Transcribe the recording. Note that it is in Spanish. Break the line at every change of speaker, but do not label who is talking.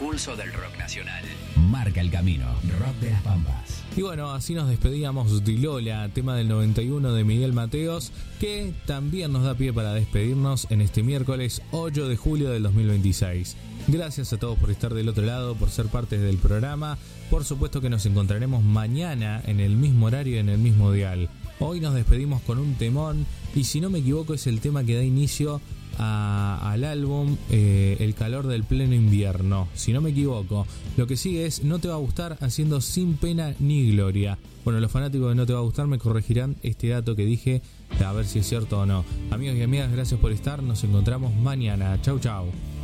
pulso del rock nacional. Marca el camino. Rock de las Pampas.
Y bueno, así nos despedíamos de Lola, tema del 91 de Miguel Mateos, que también nos da pie para despedirnos en este miércoles 8 de julio del 2026. Gracias a todos por estar del otro lado, por ser parte del programa. Por supuesto que nos encontraremos mañana en el mismo horario y en el mismo dial. Hoy nos despedimos con un temón, y si no me equivoco es el tema que da inicio al álbum El calor del pleno invierno, si no me equivoco. Lo que sigue es No te va a gustar, haciendo Sin pena ni gloria. Bueno, los fanáticos de No te va a gustar me corregirán este dato que dije, a ver si es cierto o no. Amigos y amigas, gracias por estar, nos encontramos mañana. Chau chau.